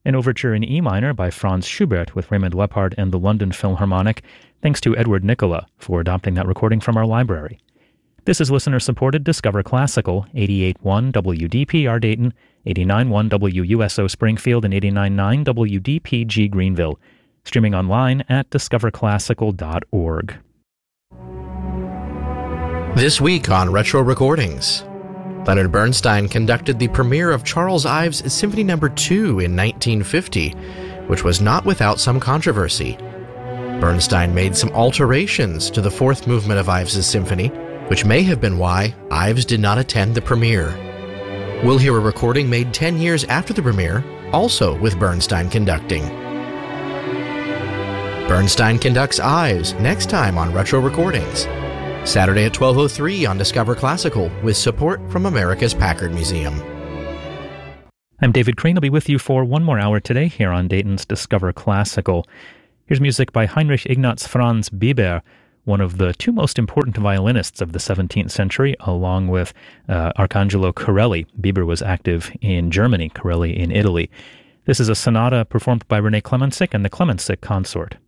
An overture in E minor by Franz Schubert with Raymond Leppard and the London Philharmonic, thanks to Edward Nicola for adopting that recording from our library. This is listener-supported Discover Classical, 88.1 WDPR Dayton, 89.1 WUSO Springfield, and 89.9 WDPG Greenville. Streaming online at discoverclassical.org. This week on Retro Recordings, Leonard Bernstein conducted the premiere of Charles Ives' Symphony No. 2 in 1950, which was not without some controversy. Bernstein made some alterations to the fourth movement of Ives' symphony, which may have been why Ives did not attend the premiere. We'll hear a recording made 10 years after the premiere, also with Bernstein conducting. Bernstein conducts Ives next time on Retro Recordings, Saturday at 12:03 on Discover Classical, with support from America's Packard Museum. I'm David Crane. I'll be with you for one more hour today here on Dayton's Discover Classical. Here's music by Heinrich Ignaz Franz Biber, one of the two most important violinists of the 17th century, along with Arcangelo Corelli. Biber was active in Germany, Corelli in Italy. This is a sonata performed by René Klemenczyk and the Klemenczyk Consort.